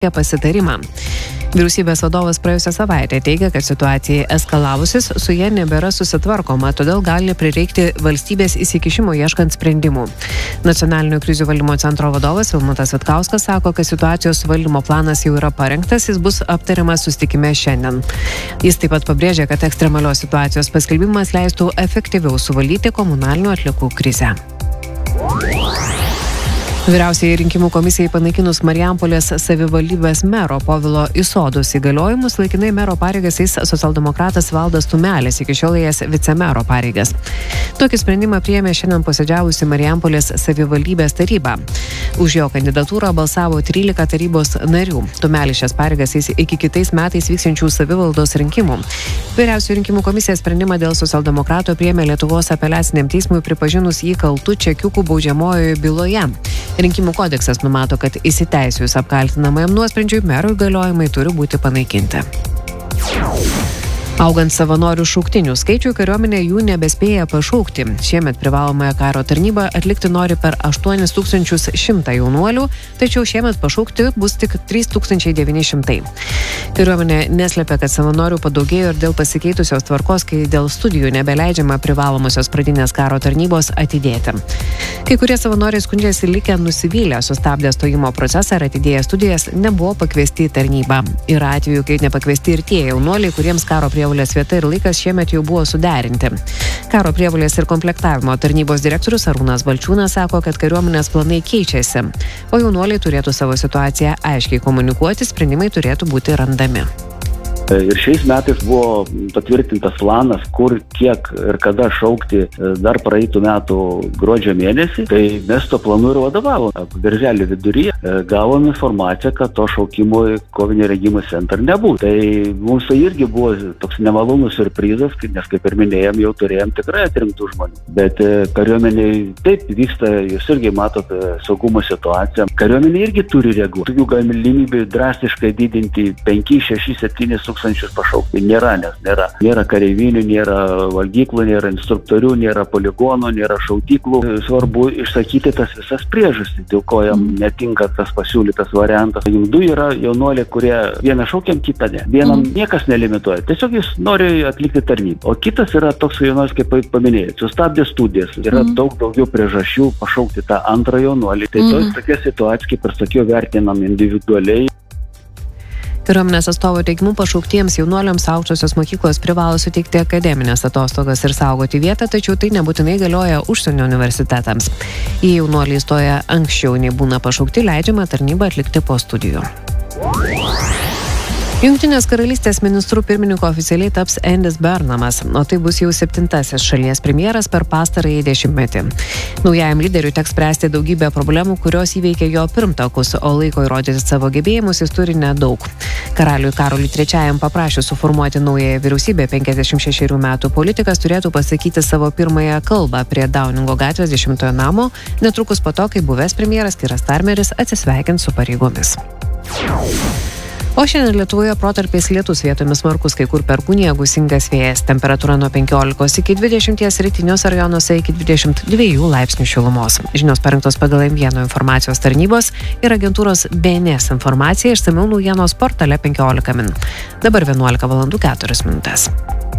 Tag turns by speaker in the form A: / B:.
A: pasitarimą. Vyriausybės vadovas praėjusią savaitę teigia, kad situacijai eskalavusis su jie nebėra susitvarkoma, todėl gali prireikti valstybės įsikišimo ieškant sprendimų. Nacionalinio krizių valdymo centro vadovas Vilmantas Vitkauskas sako, kad situacijos valdymo planas jau yra parengtas, jis bus aptariamas susitikime šiandien. Jis taip pat pabrėžia, kad ekstremalios situacijos paskelbimas leistų efektyviau suvaldyti komunalinių atliekų krizę. Vyriausiajai rinkimų komisijai panaikinus Marijampolės savivaldybės mero Povilo Isodus įgaliojimus, laikinai mero pareigas eis socialdemokratas Valdas Tumelis, iki šiol ėjęs vicemero pareigas. Tokį sprendimą priėmė šiandien posėdžiavusi Marijampolės savivaldybės taryba. Už jo kandidatūrą balsavo 13 tarybos narių. Tumelis šias pareigas eis iki kitais metais vyksiančių savivaldos rinkimų. Vyriausiųjų rinkimų komisija sprendimą dėl socialdemokrato priėmė Lietuvos apeliaciniam teismui pripažinus jį kaltu čekiukų baudžiamojoje byloje. Rinkimų kodeksas numato, kad įsiteisėjus apkaltinamajam nuosprendžiui mero įgaliojimai turi būti panaikinti. Augant savanorių šauktinių skaičių, kariuomenė jų nebespėja pašaukti. Šiemet privalomąją karo tarnybą atlikti nori per 8100 jaunuolių, tačiau šiemet pašaukti bus tik 3900. Kariuomenė neslepia, kad savanorių padaugėjo ir dėl pasikeitusios tvarkos, kai dėl studijų nebeleidžiama privalomosios pradinės karo tarnybos atidėti. Kai kurie savanoriai skundžiasi likę nusivylę, sustabdė stojimo procesą ir atidėję studijas, nebuvo pakviesti į tarnybą. Yra atvejų, kai nepakviesti ir tie jaunuoliai, kuriems karo prievolės vieta ir laikas šiemet jau buvo suderinti. Karo prievolės ir komplektavimo tarnybos direktorius Arūnas Balčiūnas sako, kad kariuomenės planai keičiasi, o jaunuoliai turėtų savo situaciją aiškiai komunikuoti, sprendimai turėtų būti randami.
B: Ir šiais metais buvo patvirtintas planas, kur, kiek ir kada šaukti dar praeitų metų gruodžio mėnesį. Tai mes to planu ir vadovavom. Birželio viduryje gavom informaciją, kad to šaukimo į kovinio rengimo centrą nebūtų. Tai mums tai irgi buvo toks nemalonus siurprizas, nes kaip ir minėjom, jau turėjom tikrai atrinktų žmonių. Bet kariuomeniai taip vyksta, jūs irgi matot saugumo situaciją. Kariuomenė irgi turi reaguoti. Tokių galimybių drastiškai didinti 5, 6, 7 tūkstančius pašaukti nėra, nes nėra kareivinių, nėra valgyklų, nėra instruktorių, nėra poligonų, nėra šaudyklų. Svarbu išsakyti tas visas priežastis, dėl ko jam netinka tas pasiūlytas variantas. Du yra jaunuoliai, kurie vieną šaukiam, kitą ne. Vienam niekas nelimituoja, tiesiog jis nori atlikti tarnybą. O kitas yra toks jaunuolis, kaip paminėjai, sustabdė studijas. Yra daug daugiau priežasčių pašaukti tą antrą jaunuolį. Tai tokia situacija, kaip ir sakiau, vertinam individualiai.
A: Kariuomenės atstovų teigimu pašauktiems jaunuoliams aukštosios mokyklos privalo suteikti akademinės atostogas ir saugoti vietą, tačiau tai nebūtinai galioja užsienio universitetams. Jei jaunuoliai įstoja anksčiau nei būna pašaukti, leidžiama tarnybą atlikti po studijų. Jungtinės karalystės ministrų pirmininko oficialiai taps Andys Burnhamas, o tai bus jau 7-asis šalies premjeras per pastarąjį dešimtmetį. Naujajam lyderiui teks spręsti daugybę problemų, kurios įveikė jo pirmtakus, o laiko įrodyti savo gebėjimus jis turi nedaug. Karaliui Karoliui III paprašius suformuoti naująją vyriausybę 56 metų politikas turėtų pasakyti savo pirmąją kalbą prie Downingo gatvės 10 namo, netrukus po to, kai buvęs premjeras Keir Starmeris atsisveikins su pareigomis. O šiandien Lietuvoje protarpiais lietus, vietomis smarkus, kai kur perkūnija, gūsingas vėjas. Temperatūra nuo 15 iki 20, rytiniuose rajonuose iki 22 laipsnių šilumos. Žinios parengtos pagal M1 informacijos tarnybos ir agentūros BNS informacija, išsamiau naujienos portale 15 min. Dabar 11:04 min.